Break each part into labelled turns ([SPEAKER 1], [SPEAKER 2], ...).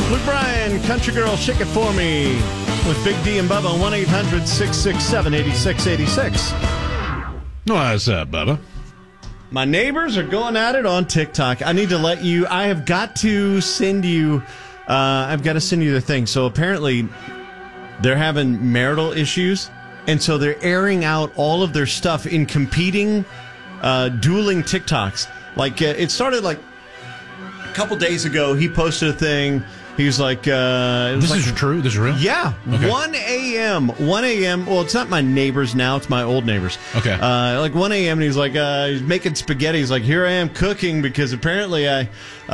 [SPEAKER 1] Luke Bryan, Country Girl, Shake It For Me with Big D and Bubba, 1-800-667-8686.
[SPEAKER 2] What's up, Bubba?
[SPEAKER 1] My neighbors are going at it on TikTok. I need to let you, I have got to send you, I've got to send you the thing. So apparently they're having marital issues, and so they're airing out all of their stuff in competing, dueling TikToks. Like, it started like a couple days ago. He posted a thing. He was like,
[SPEAKER 2] This is true? This is real?
[SPEAKER 1] Yeah.
[SPEAKER 2] Okay.
[SPEAKER 1] 1 a.m. Well, it's not my neighbors now. It's my old neighbors.
[SPEAKER 2] Okay.
[SPEAKER 1] Like 1 a.m. and he's like, he's making spaghetti. He's like, here I am cooking because apparently I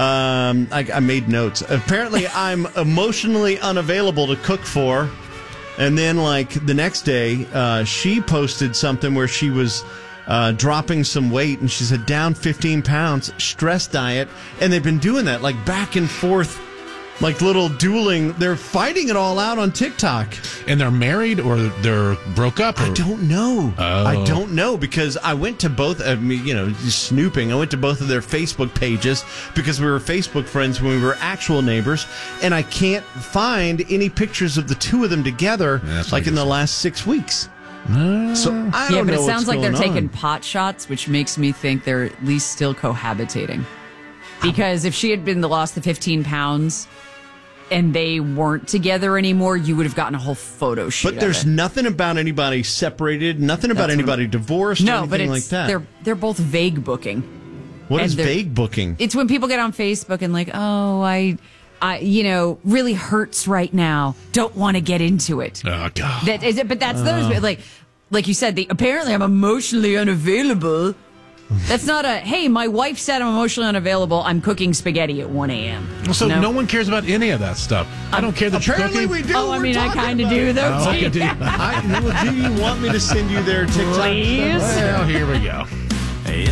[SPEAKER 1] made notes. Apparently I'm emotionally unavailable to cook for. And then like the next day, she posted something where she was dropping some weight, and she said down 15 pounds, stress diet. And they've been doing that like back and forth. Like little dueling, they're fighting it all out on TikTok.
[SPEAKER 2] And they're married or they're broke up? Or?
[SPEAKER 1] I don't know.
[SPEAKER 2] Oh.
[SPEAKER 1] I don't know because I went to both, just snooping. I went to both of their Facebook pages because we were Facebook friends when we were actual neighbors, and I can't find any pictures of the two of them together like in the last 6 weeks. So I don't know.
[SPEAKER 3] Yeah, but it sounds like they're taking
[SPEAKER 1] on.
[SPEAKER 3] pot shots, which makes me think they're at least still cohabitating. Because if she had been lost the 15 pounds and they weren't together anymore, you would have gotten a whole photo shoot.
[SPEAKER 1] But there's nothing about anybody separated, nothing about anybody divorced, or anything like that.
[SPEAKER 3] They're both vague booking.
[SPEAKER 1] What is vague booking?
[SPEAKER 3] It's when people get on Facebook and like, oh, I really hurts right now. Don't want to get into it.
[SPEAKER 2] Oh, God.
[SPEAKER 3] That is it. But that's those like you said. Apparently, I'm emotionally unavailable. That's not hey, my wife said I'm emotionally unavailable. I'm cooking spaghetti at 1 a.m.
[SPEAKER 2] So no one cares about any of that stuff. I don't care that you're
[SPEAKER 1] Apparently
[SPEAKER 2] cooking.
[SPEAKER 1] we do.
[SPEAKER 3] Oh, I mean, I kind of do, though.
[SPEAKER 2] Oh, okay, do you?
[SPEAKER 1] Do you want me to send you their TikTok?
[SPEAKER 3] Please.
[SPEAKER 2] Well, here we go.